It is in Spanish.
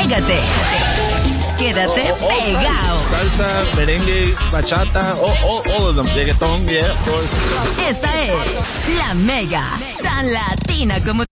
Pégate. Quédate pegado. Salsa, merengue, bachata, all of them. Reggaetón, yeah, of course. Esta es la Mega, tan latina como